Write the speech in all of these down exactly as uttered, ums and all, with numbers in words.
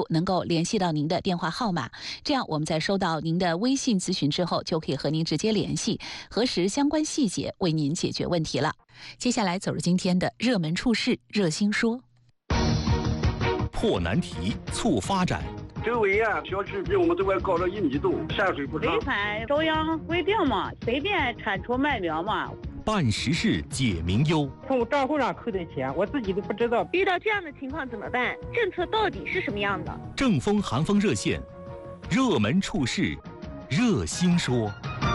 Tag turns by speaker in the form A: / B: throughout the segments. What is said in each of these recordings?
A: 能够联系到您的电话号码，这样我们在收到您的微信咨询之后，就可以和您直接联系，核实相关细节，为您解决问题了。接下来走入今天的热门处事热心说，
B: 破难题，促发展。
C: 周围啊，小区比我们这块高了一米多，下水不畅。
D: 违反中央规定嘛，随便铲除卖苗嘛。
B: 办实事解民忧，
E: 从账户上扣的钱，我自己都不知道。
F: 遇到这样的情况怎么办？政策到底是什么样的？
B: 正风寒风热线，热门处事热心说。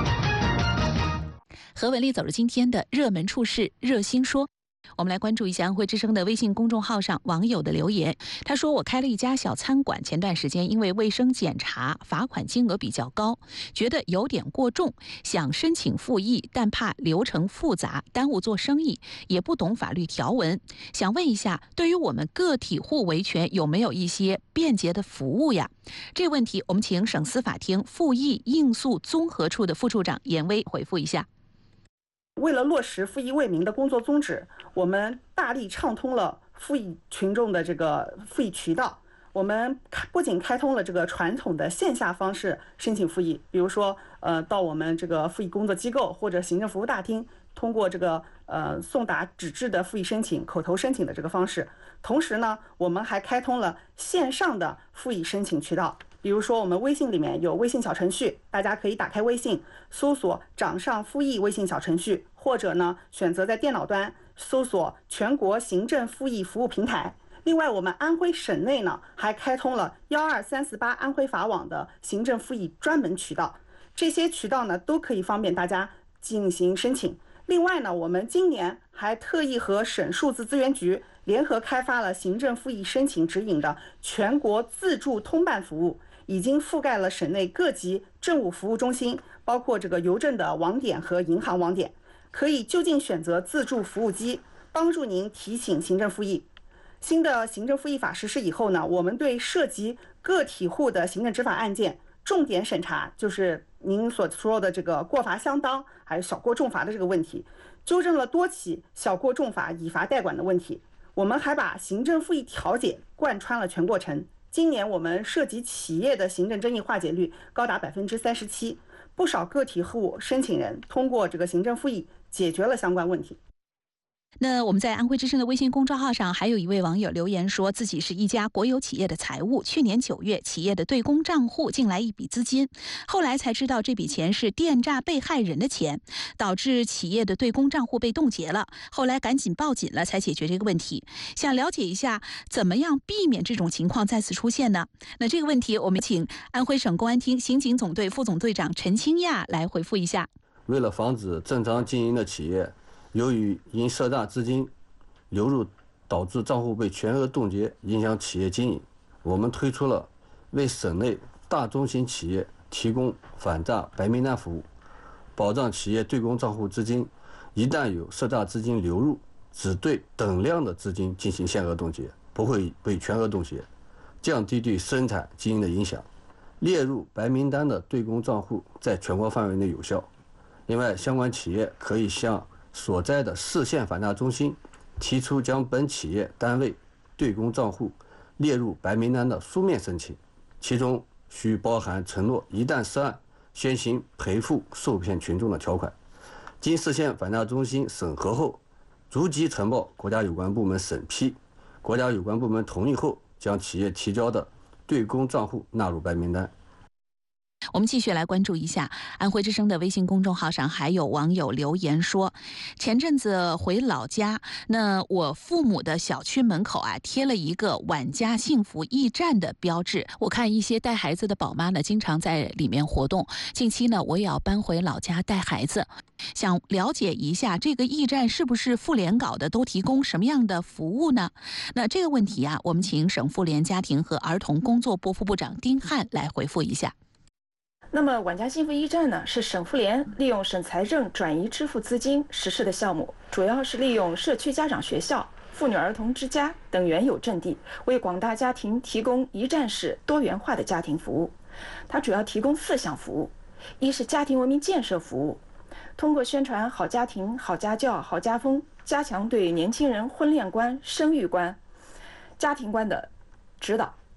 A: 和文丽走入今天的热门处事热心说。我们来关注一下安徽之声的微信公众号上网友的留言。他说，我开了一家小餐馆，前段时间因为卫生检查罚款金额比较高，觉得有点过重，想申请复议，但怕流程复杂耽误做生意，也不懂法律条文，想问一下，对于我们个体户维权有没有一些便捷的服务呀？这个问题我们请省司法厅复议应诉综合处的副处长严威回复一下。
G: 为了落实复议为民的工作宗旨，我们大力畅通了复议群众的这个复议渠道。我们不仅开通了这个传统的线下方式申请复议，比如说呃到我们这个复议工作机构或者行政服务大厅，通过这个呃送达纸质的复议申请、口头申请的这个方式。同时呢，我们还开通了线上的复议申请渠道。比如说我们微信里面有微信小程序，大家可以打开微信搜索掌上复议微信小程序，或者呢选择在电脑端搜索全国行政复议服务平台。另外我们安徽省内呢还开通了幺二三四八安徽法网的行政复议专门渠道，这些渠道呢都可以方便大家进行申请。另外呢，我们今年还特意和省数字资源局联合开发了行政复议申请指引的全国自助通办服务，已经覆盖了省内各级政务服务中心，包括这个邮政的网点和银行网点，可以就近选择自助服务机，帮助您提请行政复议。新的行政复议法实施以后呢，我们对涉及个体户的行政执法案件重点审查，就是您所说的这个过罚相当还有小过重罚的这个问题，纠正了多起小过重罚以罚代管的问题。我们还把行政复议调解贯穿了全过程。今年我们涉及企业的行政争议化解率高达百分之三十七，不少个体户申请人通过这个行政复议解决了相关问题。
A: 那我们在安徽之声的微信公众号上还有一位网友留言说，自己是一家国有企业的财务，去年九月企业的对公账户进来一笔资金，后来才知道这笔钱是电诈被害人的钱，导致企业的对公账户被冻结了，后来赶紧报警了才解决这个问题。想了解一下怎么样避免这种情况再次出现呢？那这个问题我们请安徽省公安厅刑警总队副总队长陈清亚来回复一下。
H: 为了防止正常经营的企业由于因涉诈资金流入导致账户被全额冻结，影响企业经营，我们推出了为省内大中型企业提供反诈白名单服务，保障企业对公账户资金一旦有涉诈资金流入，只对等量的资金进行限额冻结，不会被全额冻结，降低对生产经营的影响。列入白名单的对公账户在全国范围内有效。另外，相关企业可以向所在的市县反诈中心提出将本企业单位对公账户列入白名单的书面申请，其中需包含承诺一旦涉案先行赔付受骗群众的条款。经市县反诈中心审核后，逐级呈报国家有关部门审批，国家有关部门同意后，将企业提交的对公账户纳入白名单。
A: 我们继续来关注一下安徽之声的微信公众号上还有网友留言说，前阵子回老家，那我父母的小区门口啊贴了一个晚家幸福驿站的标志，我看一些带孩子的宝妈呢经常在里面活动，近期呢我也要搬回老家带孩子，想了解一下这个驿站是不是妇联搞的，都提供什么样的服务呢？那这个问题啊，我们请省妇联家庭和儿童工作部副部长丁汉来回复一下。
I: 那么晚家幸福驿站呢，是省妇联利用省财政转移支付资金实施的项目，主要是利用社区家长学校、妇女儿童之家等原有阵地，为广大家庭提供一站式多元化的家庭服务。它主要提供四项服务：一是家庭文明建设服务，通过宣传好家庭、好家教、好家风，加强对年轻人婚恋观、生育观、家庭观的指导；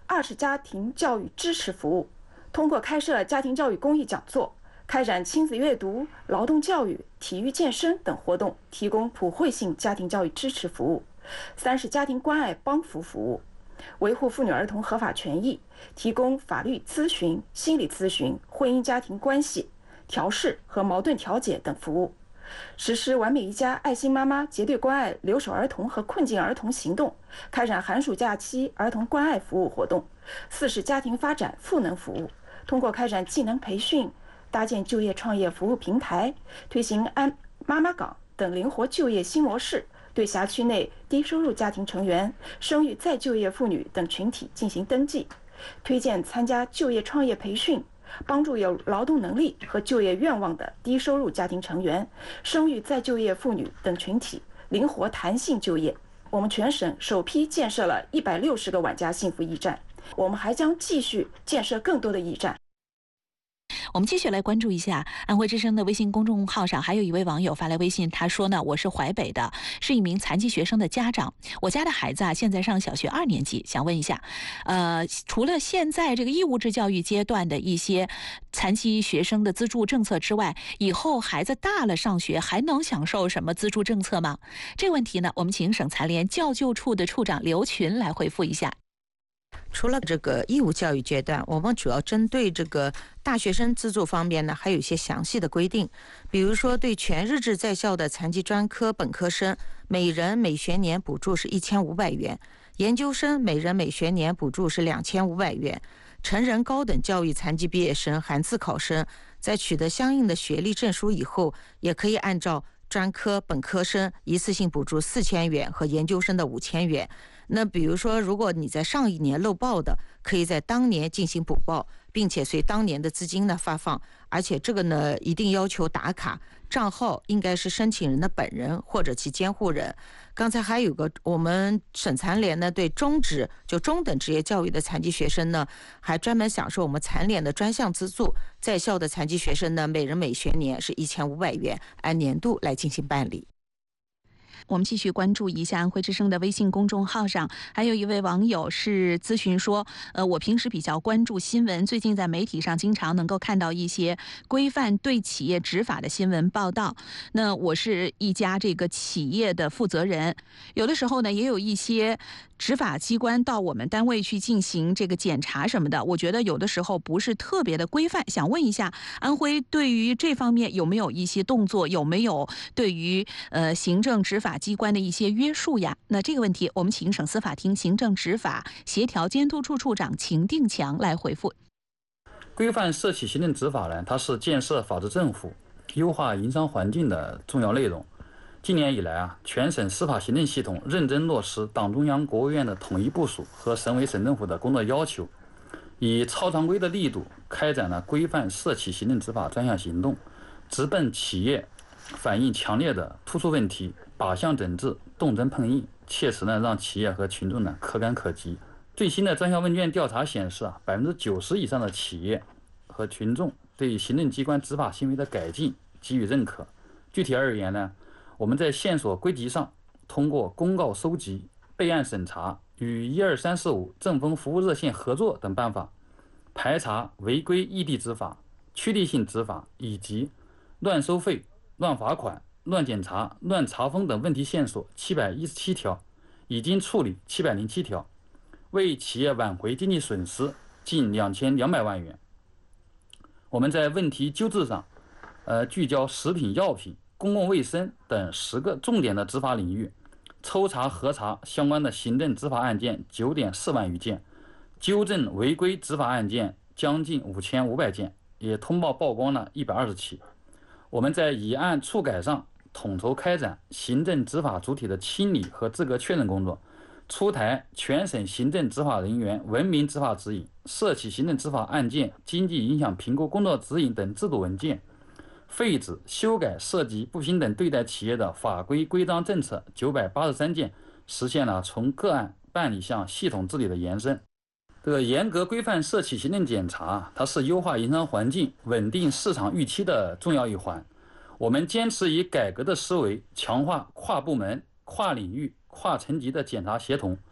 I: 二是家庭教育支持服务，通过开设家庭教育公益讲座，开展亲子阅读、劳动教育、体育健身等活动，提供普惠性家庭教育支持服务。三是家庭关爱帮扶服务，维护妇女儿童合法权益，提供法律咨询、心理咨询、婚姻家庭关系调试和矛盾调解等服务。实施完美一家、爱心妈妈、结对关爱留守儿童和困境儿童行动，开展寒暑假期儿童关爱服务活动。四是家庭发展赋能服务，通过开展技能培训，搭建就业创业服务平台，推行安妈妈岗等灵活就业新模式，对辖区内低收入家庭成员、生育再就业妇女等群体进行登记，推荐参加就业创业培训，帮助有劳动能力和就业愿望的低收入家庭成员、生育再就业妇女等群体灵活弹性就业。我们全省首批建设了一百六十个晚家幸福驿站，我们还将继续建设更多的驿站。
A: 我们继续来关注一下安徽之声的微信公众号上，还有一位网友发来微信，他说呢，我是淮北的，是一名残疾学生的家长，我家的孩子啊现在上小学二年级，想问一下，呃，除了现在这个义务制教育阶段的一些残疾学生的资助政策之外，以后孩子大了上学还能享受什么资助政策吗？这个问题呢，我们请省残联教救处的处长刘群来回复一下。
J: 除了这个义务教育阶段，我们主要针对这个大学生资助方面呢，还有一些详细的规定。比如说，对全日制在校的残疾专科本科生，每人每学年补助是一千五百元；研究生每人每学年补助是两千五百元；成人高等教育残疾毕业生、函次考生，在取得相应的学历证书以后，也可以按照专科本科生一次性补助四千元和研究生的五千元。那比如说，如果你在上一年漏报的，可以在当年进行补报，并且随当年的资金呢发放，而且这个呢一定要求打卡，账号应该是申请人的本人或者其监护人。刚才还有个，我们省残联呢对中职就中等职业教育的残疾学生呢，还专门享受我们残联的专项资助，在校的残疾学生呢，每人每学年是一千五百元，按年度来进行办理。
A: 我们继续关注一下安徽之声的微信公众号上，还有一位网友是咨询说，呃，我平时比较关注新闻，最近在媒体上经常能够看到一些规范对企业执法的新闻报道。那我是一家这个企业的负责人，有的时候呢，也有一些执法机关到我们单位去进行这个检查什么的，我觉得有的时候不是特别的规范。想问一下，安徽对于这方面有没有一些动作，有没有对于呃行政执法机关的一些约束呀？那这个问题，我们请省司法厅行政执法协调监督处处长秦定强来回复。
K: 规范社企行政执法呢，它是建设法治政府、优化营商环境的重要内容。今年以来啊，全省司法行政系统认真落实党中央、国务院的统一部署和省委省政府的工作要求，以超常规的力度开展了规范社企行政执法专项行动，直奔企业反映强烈的突出问题，靶向整治，动真碰硬，切实呢让企业和群众呢可感可及。最新的专项问卷调查显示啊，百分之九十以上的企业和群众对行政机关执法行为的改进给予认可。具体而言呢，我们在线索归集上，通过公告收集、备案审查、与一二三四五政风服务热线合作等办法，排查违规异地执法、趋利性执法以及乱收费、乱罚款、乱检查、乱查封等问题线索七百一十七条，已经处理七百零七条，为企业挽回经济损失近两千两百万元。我们在问题纠治上，呃，聚焦食品药品、公共卫生等十个重点的执法领域，抽查核查相关的行政执法案件九点四万余件，纠正违规执法案件将近五千五百件，也通报曝光了一百二十起。我们在以案处改上统筹开展行政执法主体的清理和资格确认工作，出台全省行政执法人员文明执法指引、社企行政执法案件经济影响评估工作指引等制度文件，废止、修改涉及不平等对待企业的法规规章政策九百八十三件，实现了从个案办理向系统治理的延伸。这个严格规范社企行政检查，它是优化营商环境、稳定市场预期的重要一环。我们坚持以改革的思维，强化跨部门、跨领域、跨层级的检查协同，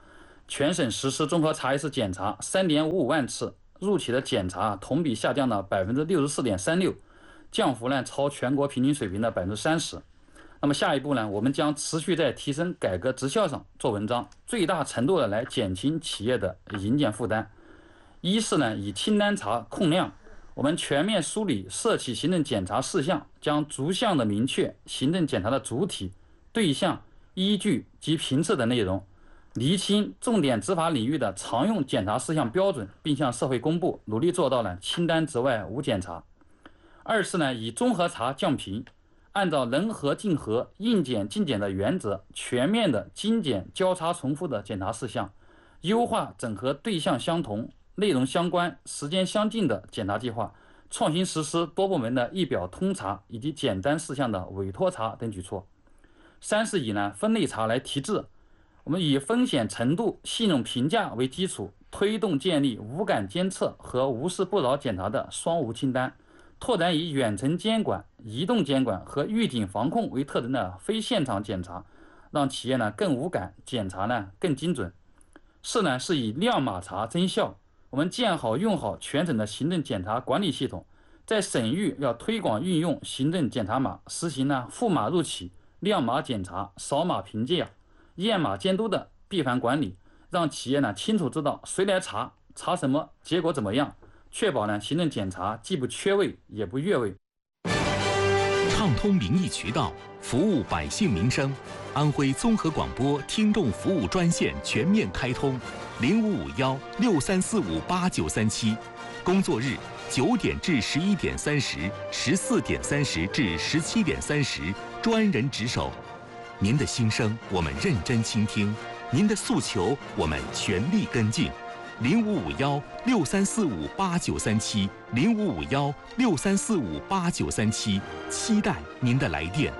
K: 全省实施综合查一次检查 三点五五万次，入企的检查同比下降了 百分之六十四点三六， 降幅呢超全国平均水平的 百分之三十。 那么下一步呢，我们将持续在提升改革执效上做文章，最大程度的来减轻企业的营检负担。一是呢，以清单查控量，我们全面梳理涉企行政检查事项，将逐项的明确行政检查的主体、对象、依据及频次等内容，厘清重点执法领域的常用检查事项标准，并向社会公布，努力做到了清单之外无检查。二是呢，以综合查降频，按照人核竞合、应检尽检的原则，全面的精简交叉重复的检查事项，优化整合对象相同、内容相关、时间相近的检查计划，创新实施多部门的一表通查以及简单事项的委托查等举措。三是以呢分类查来提质，我们以风险程度、信用评价为基础，推动建立无感监测和无事不扰检查的双无清单，拓展以远程监管、移动监管和预警防控为特征的非现场检查，让企业呢更无感，检查呢更精准。四呢是以亮码查增效，我们建好用好全省的行政检查管理系统，在省域要推广运用行政检查码，实行呢赋码入企、亮码检查、扫码评价、验码监督的闭环管理，让企业呢清楚知道谁来查、查什么、结果怎么样，确保呢行政检查既不缺位也不越位。
B: 畅通民意渠道，服务百姓民生。安徽综合广播听众服务专线全面开通，零五五幺六三四五八九三七，工作日九点至十一点三十，十四点三十至十七点三十，专人值守。您的心声我们认真倾听，您的诉求我们全力跟进。零五五幺六三四五八九三七，零五五幺六三四五八九三七，期待您的来电。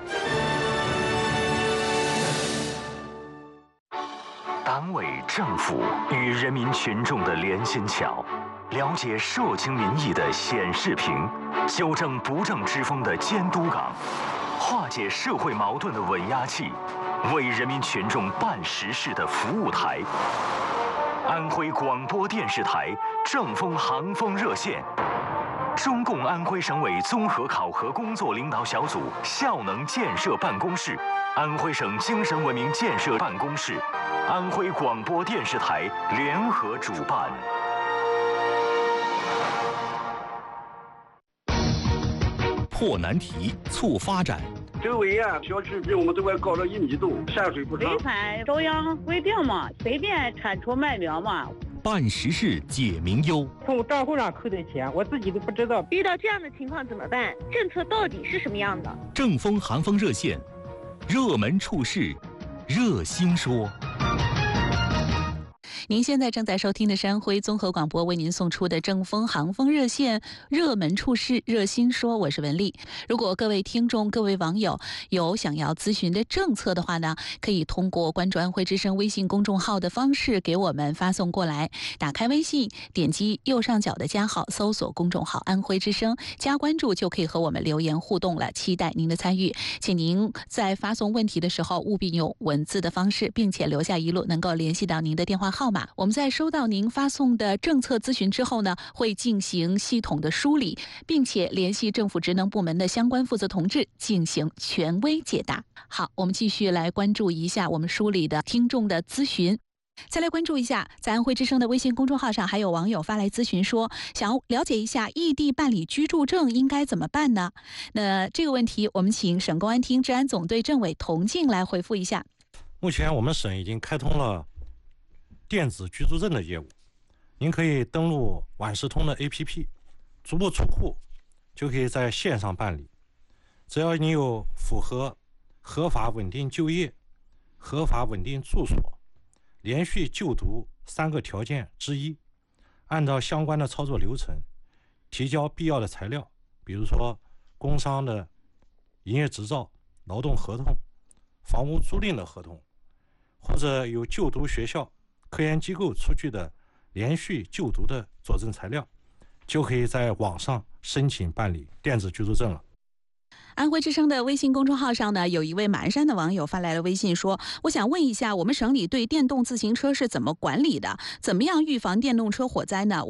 L: 党委政府与人民群众的连心桥，了解社情民意的显示屏，纠正不正之风的监督岗，化解社会矛盾的稳压器，为人民群众办实事的服务台。安徽广播电视台正风航风热线，中共安徽省委综合考核工作领导小组效能建设办公室，安徽省精神文明建设办公室，安徽广播电视台联合主办。
B: 破难题，促发展。
C: 周围啊，小区比我们这块高了一米多，下水不畅。
D: 违反中央规定嘛，随便铲除卖苗嘛。
B: 办实事解民忧，
E: 从账户上扣的钱，我自己都不知道。
F: 遇到这样的情况怎么办？政策到底是什么样的？
B: 正风航风热线，热门处事，热心说。
A: 您现在正在收听的是安徽综合广播为您送出的正风航风热线，热门处事热心说，我是文丽。如果各位听众、各位网友有想要咨询的政策的话呢，可以通过关注安徽之声微信公众号的方式给我们发送过来。打开微信，点击右上角的加号，搜索公众号安徽之声，加关注就可以和我们留言互动了，期待您的参与。请您在发送问题的时候务必用文字的方式，并且留下一路能够联系到您的电话号码。我们在收到您发送的政策咨询之后呢，会进行系统的梳理，并且联系政府职能部门的相关负责同志进行权威解答。好，我们继续来关注一下我们梳理的听众的咨询。再来关注一下，在安徽之声的微信公众号上，还有网友发来咨询说，想要了解一下异地办理居住证应该怎么办呢？那这个问题，我们请省公安厅治安总队政委童静来回复一下。
M: 目前我们省已经开通了电子居住证的业务，您可以登录万事通的 A P P， 逐步出户，就可以在线上办理。只要你有符合合法稳定就业、合法稳定住所、连续就读三个条件之一，按照相关的操作流程提交必要的材料，比如说工商的营业执照、劳动合同、房屋租赁的合同，或者有就读学校、科研机构出具的连续就读的佐证材料，就可以在网上申请办理电子居住证了。
A: 安徽之声的微信公众号上呢，有一位马鞍山的网友发来了微信说：“我想问一下，我们省里对电动自行车是怎么管理的？怎么样预防电动车火灾呢？”